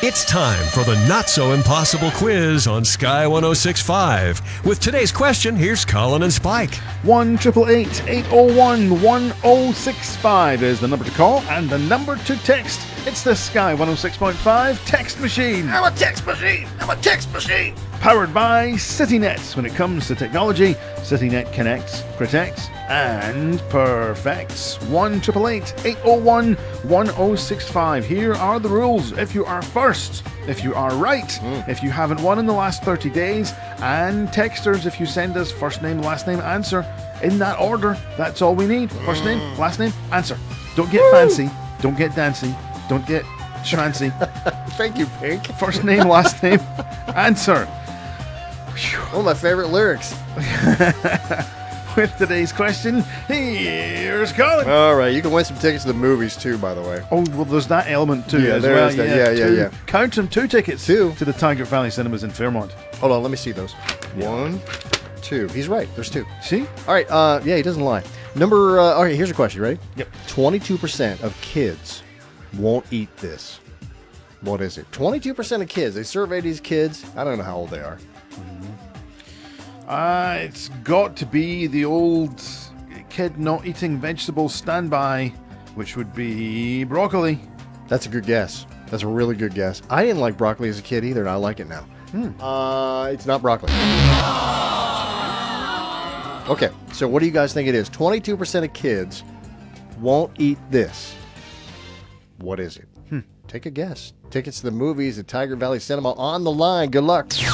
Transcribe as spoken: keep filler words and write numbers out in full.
It's time for the not-so-impossible quiz on Sky one oh six point five. With today's question, here's Colin and Spike. one eight eight eight, eight oh one, one oh six five is the number to call and the number to text. It's the Sky one oh six point five text machine. I'm a text machine. I'm a text machine. Powered by CityNet. When it comes to technology, CityNet connects, protects, and perfects. one eight eight eight, eight oh one, one oh six five. Here are the rules. If you are first, if you are right, mm. if you haven't won in the last thirty days, and texters, if you send us first name, last name, answer in that order, that's all we need. First name, last name, answer. Don't get Woo! fancy. Don't get dancy. Don't get schmancy. Thank you, Pink. First name, last name, answer. One of my favorite lyrics. With today's question, here's Colin. All right, you can win some tickets to the movies too, by the way. Oh, well, there's that element too. Yeah, as there well. is that. Yeah, yeah, two, yeah. Count them, two tickets two to the Tiger Valley Cinemas in Fairmont. Hold on, let me see those. Yeah. One, two. He's right. There's two. See? All right. Uh, yeah, he doesn't lie. Number. Uh, all right. Here's a question. Ready? Yep. Twenty-two percent of kids won't eat this. What is it? Twenty-two percent of kids. They surveyed these kids. I don't know how old they are. Uh, it's got to be the old kid not eating vegetables standby, which would be broccoli. That's a good guess. That's a really good guess. I didn't like broccoli as a kid either, and I like it now. Hmm. Uh, it's not broccoli. Okay, so what do you guys think it is? twenty-two percent of kids won't eat this. What is it? Hmm. Take a guess. Tickets to the movies at Tiger Valley Cinema on the line. Good luck.